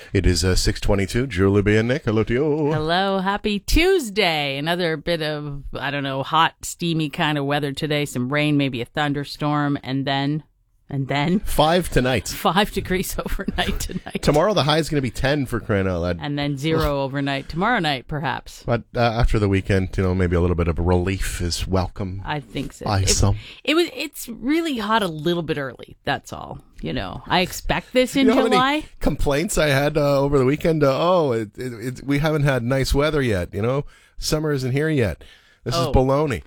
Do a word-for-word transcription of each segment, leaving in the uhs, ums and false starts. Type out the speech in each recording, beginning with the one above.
It is uh, six twenty-two. Julie B and Nick, hello to you. Hello, happy Tuesday. Another bit of, I don't know, hot, steamy kind of weather today. Some rain, maybe a thunderstorm, and then, and then... Five tonight. Five degrees overnight tonight. Tomorrow the high is going to be ten for crying out loud. And then zero overnight. Tomorrow night, perhaps. But uh, after the weekend, you know, maybe a little bit of relief is welcome. I think so. By it, some. It was. It's really hot a little bit early, that's all. You know, I expect this in you know July. How many complaints I had uh, over the weekend. Uh, oh, it, it, it, we haven't had nice weather yet. You know, summer isn't here yet. This oh. is baloney.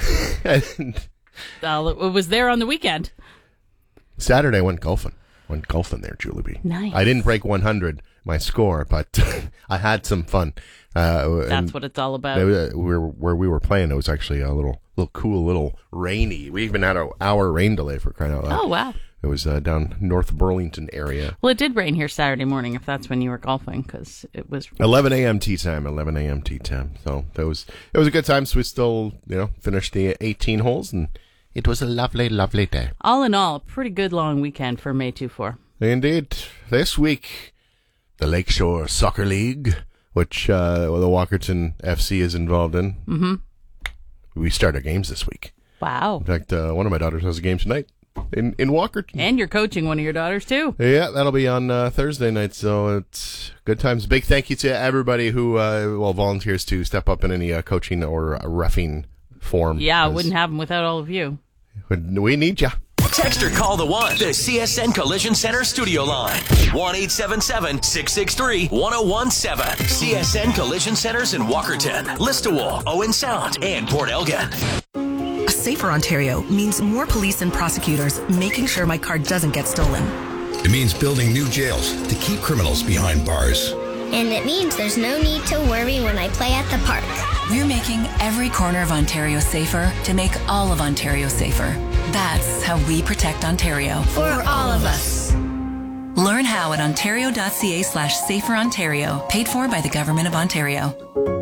and uh, it was there on the weekend. Saturday I went golfing. Went golfing there, Julie B. Nice. I didn't break one hundred, my score, but I had some fun. Uh, That's what it's all about. It, we were, where we were playing, it was actually a little, little cool, little rainy. We even had an hour rain delay for crying out loud. Oh, wow. It was uh, down North Burlington area. Well, it did rain here Saturday morning, if that's when you were golfing, because it was... eleven a.m. tee time, eleven a.m. tee time. So that was, it was a good time. So we still, you know, finished the eighteen holes, and it was a lovely, lovely day. All in all, a pretty good long weekend for May twenty-fourth. Indeed. This week, the Lakeshore Soccer League, which uh, the Walkerton F C is involved in. Mm-hmm. We start our games this week. Wow. In fact, uh, one of my daughters has a game tonight. In in Walkerton. And you're coaching one of your daughters, too. Yeah, that'll be on uh, Thursday night, so it's good times. Big thank you to everybody who uh, well volunteers to step up in any uh, coaching or uh, reffing form. Yeah, I wouldn't have them without all of you. We need ya. Text or call the one, the C S N Collision Center studio line. one eight seven seven, six six three, one oh one seven. C S N Collision Centers in Walkerton, Listowel, Owen Sound, and Port Elgin. A safer Ontario means more police and prosecutors making sure my car doesn't get stolen. It means building new jails to keep criminals behind bars. And it means there's no need to worry when I play at the park. We're making every corner of Ontario safer to make all of Ontario safer. That's how we protect Ontario. For all of us. Learn how at ontario.ca slash safer Ontario. Paid for by the Government of Ontario.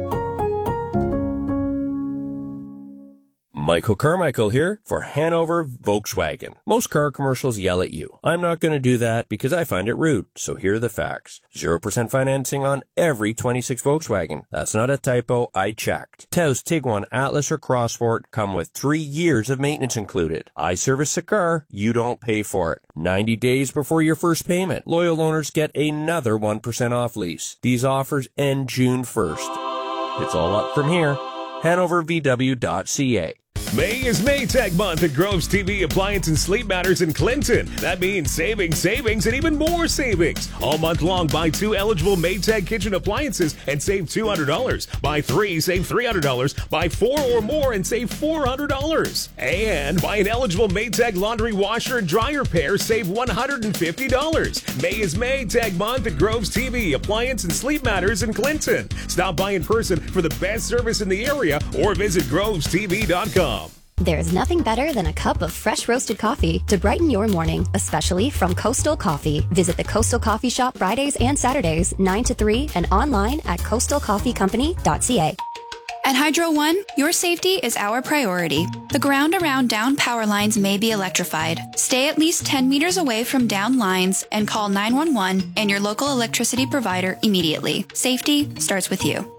Michael Carmichael here for Hanover Volkswagen. Most car commercials yell at you. I'm not going to do that because I find it rude. So here are the facts. zero percent financing on every twenty-six Volkswagen. That's not a typo. I checked. Taos, Tiguan, Atlas, or Crossport come with three years of maintenance included. I service the car. You don't pay for it. ninety days before your first payment. Loyal owners get another one percent off lease. These offers end June first. It's all up from here. Hanover V W dot C A. May is Maytag month at Groves T V Appliance and Sleep Matters in Clinton. That means savings, savings, and even more savings. All month long, buy two eligible Maytag kitchen appliances and save two hundred dollars. Buy three, save three hundred dollars. Buy four or more and save four hundred dollars. And buy an eligible Maytag laundry washer and dryer pair, save one hundred fifty dollars. May is Maytag month at Groves T V Appliance and Sleep Matters in Clinton. Stop by in person for the best service in the area or visit groves t v dot com. There's nothing better than a cup of fresh roasted coffee to brighten your morning, especially from Coastal Coffee. Visit the Coastal Coffee Shop Fridays and Saturdays, nine to three, and online at coastal coffee company dot c a. At Hydro One, your safety is our priority. The ground around down power lines may be electrified. Stay at least ten meters away from down lines and call nine one one and your local electricity provider immediately. Safety starts with you.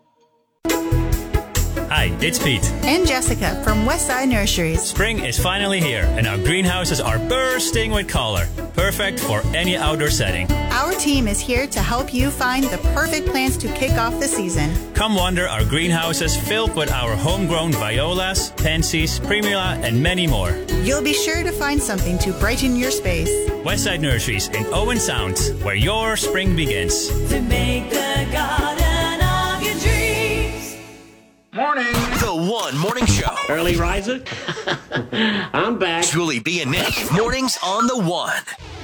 Hi, it's Pete. And Jessica from Westside Nurseries. Spring is finally here, and our greenhouses are bursting with color. Perfect for any outdoor setting. Our team is here to help you find the perfect plants to kick off the season. Come wander our greenhouses filled with our homegrown violas, pansies, primula, and many more. You'll be sure to find something to brighten your space. Westside Nurseries in Owen Sound, where your spring begins. To make the garden of your dreams. Morning. The One Morning Show. Early riser? I'm back. Julie B and Nick. Mornings on The One.